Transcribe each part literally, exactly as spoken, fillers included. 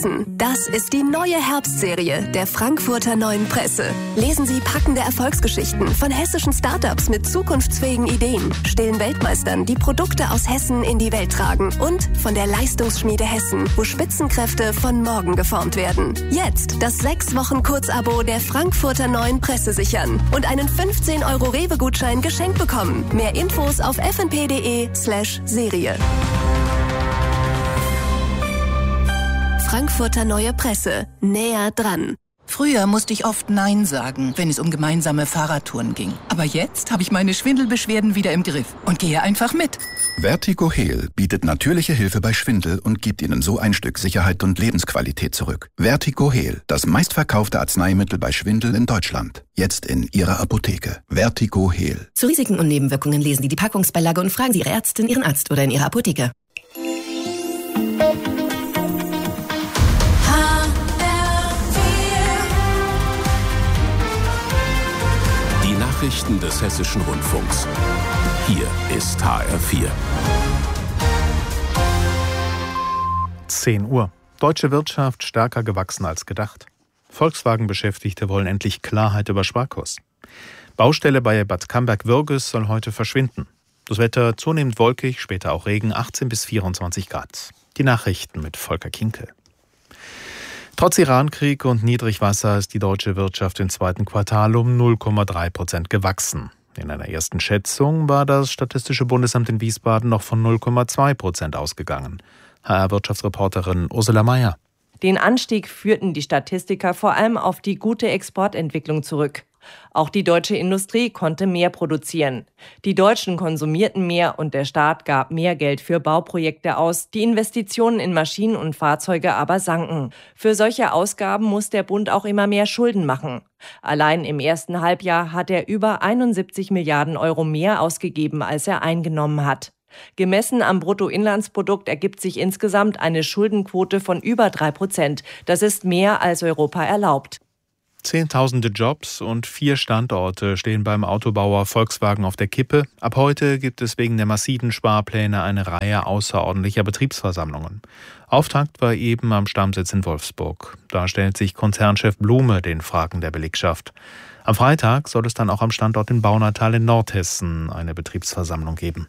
Hessen. Das ist die neue Herbstserie der Frankfurter Neuen Presse. Lesen Sie packende Erfolgsgeschichten von hessischen Startups mit zukunftsfähigen Ideen, stillen Weltmeistern, die Produkte aus Hessen in die Welt tragen und von der Leistungsschmiede Hessen, wo Spitzenkräfte von morgen geformt werden. Jetzt das sechs Wochen Kurzabo der Frankfurter Neuen Presse sichern und einen fünfzehn Euro Rewe-Gutschein geschenkt bekommen. Mehr Infos auf f n p punkt d e slash Serie. Frankfurter Neue Presse. Näher dran. Früher musste ich oft Nein sagen, wenn es um gemeinsame Fahrradtouren ging. Aber jetzt habe ich meine Schwindelbeschwerden wieder im Griff und gehe einfach mit. Vertigo Heal bietet natürliche Hilfe bei Schwindel und gibt Ihnen so ein Stück Sicherheit und Lebensqualität zurück. Vertigo Heal, das meistverkaufte Arzneimittel bei Schwindel in Deutschland. Jetzt in Ihrer Apotheke. Vertigo Heal. Zu Risiken und Nebenwirkungen lesen Sie die Packungsbeilage und fragen Sie Ihre Ärztin, Ihren Arzt oder in Ihrer Apotheke. Nachrichten des Hessischen Rundfunks. Hier ist H R vier. zehn Uhr. Deutsche Wirtschaft stärker gewachsen als gedacht. Volkswagen-Beschäftigte wollen endlich Klarheit über Sparkurs. Baustelle bei Bad Camberg-Würges soll heute verschwinden. Das Wetter zunehmend wolkig, später auch Regen, achtzehn bis vierundzwanzig Grad. Die Nachrichten mit Volker Kinkel. Trotz Irankrieg und Niedrigwasser ist die deutsche Wirtschaft im zweiten Quartal um null Komma drei Prozent gewachsen. In einer ersten Schätzung war das Statistische Bundesamt in Wiesbaden noch von null Komma zwei Prozent ausgegangen. H R-Wirtschaftsreporterin Ursula Mayer. Den Anstieg führten die Statistiker vor allem auf die gute Exportentwicklung zurück. Auch die deutsche Industrie konnte mehr produzieren. Die Deutschen konsumierten mehr und der Staat gab mehr Geld für Bauprojekte aus. Die Investitionen in Maschinen und Fahrzeuge aber sanken. Für solche Ausgaben muss der Bund auch immer mehr Schulden machen. Allein im ersten Halbjahr hat er über einundsiebzig Milliarden Euro mehr ausgegeben, als er eingenommen hat. Gemessen am Bruttoinlandsprodukt ergibt sich insgesamt eine Schuldenquote von über drei Prozent. Das ist mehr, als Europa erlaubt. Zehntausende Jobs und vier Standorte stehen beim Autobauer Volkswagen auf der Kippe. Ab heute gibt es wegen der massiven Sparpläne eine Reihe außerordentlicher Betriebsversammlungen. Auftakt war eben am Stammsitz in Wolfsburg. Da stellt sich Konzernchef Blume den Fragen der Belegschaft. Am Freitag soll es dann auch am Standort in Baunatal in Nordhessen eine Betriebsversammlung geben.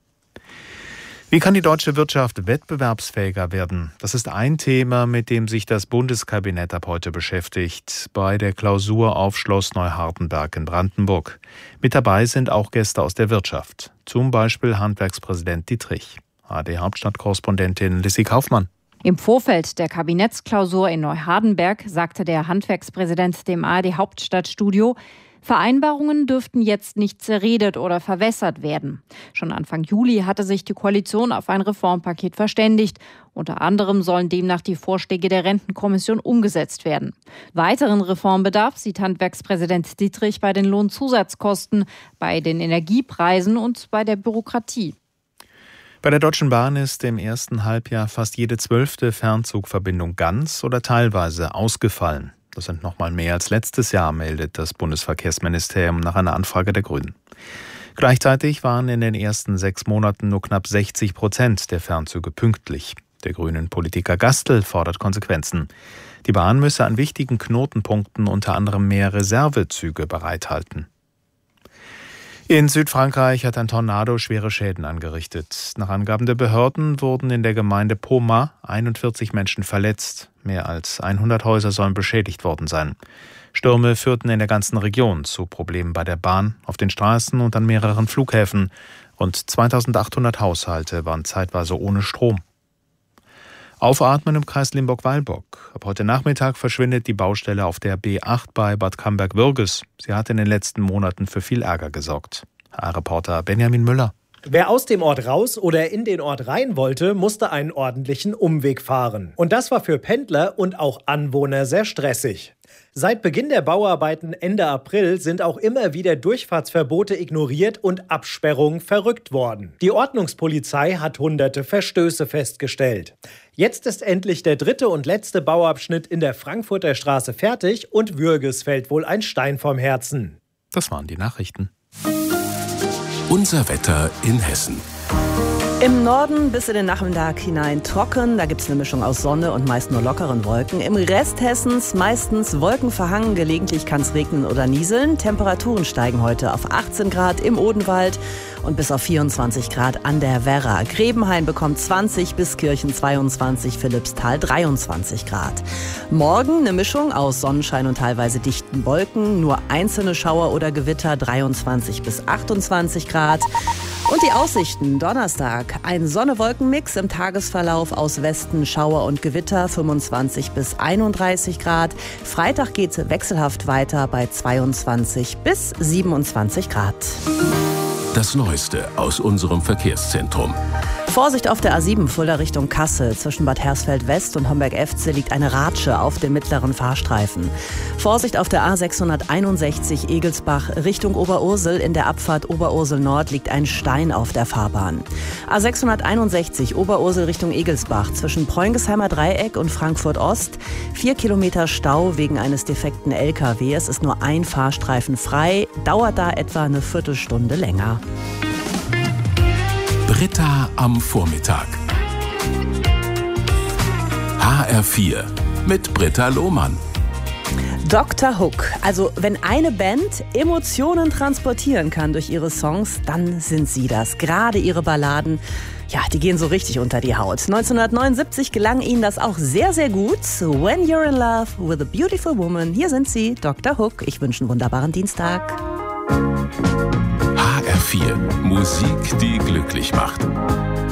Wie kann die deutsche Wirtschaft wettbewerbsfähiger werden? Das ist ein Thema, mit dem sich das Bundeskabinett ab heute beschäftigt, bei der Klausur auf Schloss Neuhardenberg in Brandenburg. Mit dabei sind auch Gäste aus der Wirtschaft, zum Beispiel Handwerkspräsident Dietrich. A R D-Hauptstadtkorrespondentin Lissy Kaufmann. Im Vorfeld der Kabinettsklausur in Neuhardenberg sagte der Handwerkspräsident dem A R D-Hauptstadtstudio, Vereinbarungen dürften jetzt nicht zerredet oder verwässert werden. Schon Anfang Juli hatte sich die Koalition auf ein Reformpaket verständigt. Unter anderem sollen demnach die Vorschläge der Rentenkommission umgesetzt werden. Weiteren Reformbedarf sieht Handwerkspräsident Dietrich bei den Lohnzusatzkosten, bei den Energiepreisen und bei der Bürokratie. Bei der Deutschen Bahn ist im ersten Halbjahr fast jede zwölfte Fernzugverbindung ganz oder teilweise ausgefallen. Das sind noch mal mehr als letztes Jahr, meldet das Bundesverkehrsministerium nach einer Anfrage der Grünen. Gleichzeitig waren in den ersten sechs Monaten nur knapp sechzig Prozent der Fernzüge pünktlich. Der grünen Politiker Gastl fordert Konsequenzen. Die Bahn müsse an wichtigen Knotenpunkten unter anderem mehr Reservezüge bereithalten. In Südfrankreich hat ein Tornado schwere Schäden angerichtet. Nach Angaben der Behörden wurden in der Gemeinde Poma einundvierzig Menschen verletzt. Mehr als hundert Häuser sollen beschädigt worden sein. Stürme führten in der ganzen Region zu Problemen bei der Bahn, auf den Straßen und an mehreren Flughäfen. Rund zweitausendachthundert Haushalte waren zeitweise ohne Strom. Aufatmen im Kreis Limburg-Weilburg. Ab heute Nachmittag verschwindet die Baustelle auf der B acht bei Bad Camberg-Würges. Sie hat in den letzten Monaten für viel Ärger gesorgt. H R-Reporter Benjamin Müller. Wer aus dem Ort raus oder in den Ort rein wollte, musste einen ordentlichen Umweg fahren. Und das war für Pendler und auch Anwohner sehr stressig. Seit Beginn der Bauarbeiten Ende April sind auch immer wieder Durchfahrtsverbote ignoriert und Absperrungen verrückt worden. Die Ordnungspolizei hat hunderte Verstöße festgestellt. Jetzt ist endlich der dritte und letzte Bauabschnitt in der Frankfurter Straße fertig und Würges fällt wohl ein Stein vom Herzen. Das waren die Nachrichten. Unser Wetter in Hessen. Im Norden bis in den Nachmittag hinein trocken. Da gibt es eine Mischung aus Sonne und meist nur lockeren Wolken. Im Rest Hessens meistens wolkenverhangen. Gelegentlich kann es regnen oder nieseln. Temperaturen steigen heute auf achtzehn Grad im Odenwald und bis auf vierundzwanzig Grad an der Werra. Grebenhain bekommt zwanzig, Biskirchen zweiundzwanzig, Philippsthal dreiundzwanzig Grad. Morgen eine Mischung aus Sonnenschein und teilweise dichten Wolken. Nur einzelne Schauer oder Gewitter, dreiundzwanzig bis achtundzwanzig Grad. Und die Aussichten, Donnerstag, ein Sonne-Wolken-Mix im Tagesverlauf aus Westen, Schauer und Gewitter, fünfundzwanzig bis einunddreißig Grad. Freitag geht es wechselhaft weiter bei zweiundzwanzig bis siebenundzwanzig Grad. Das Neueste aus unserem Verkehrszentrum. Vorsicht auf der A sieben Fulda Richtung Kassel. Zwischen Bad Hersfeld West und Homberg-Efze liegt eine Ratsche auf dem mittleren Fahrstreifen. Vorsicht auf der A sechshunderteinundsechzig Egelsbach Richtung Oberursel. In der Abfahrt Oberursel Nord liegt ein Stein auf der Fahrbahn. A sechshunderteinundsechzig Oberursel Richtung Egelsbach. Zwischen Preungesheimer Dreieck und Frankfurt Ost. Vier Kilometer Stau wegen eines defekten L K W. Es ist nur ein Fahrstreifen frei. Dauert da etwa eine Viertelstunde länger. Britta am Vormittag. H R vier mit Britta Lohmann. Doktor Hook. Also wenn eine Band Emotionen transportieren kann durch ihre Songs, dann sind sie das. Gerade ihre Balladen, ja, die gehen so richtig unter die Haut. neunzehnhundertneunundsiebzig gelang ihnen das auch sehr, sehr gut. When You're in Love with a Beautiful Woman. Hier sind sie, Doktor Hook. Ich wünsche einen wunderbaren Dienstag. H R vier. Musik, die glücklich macht.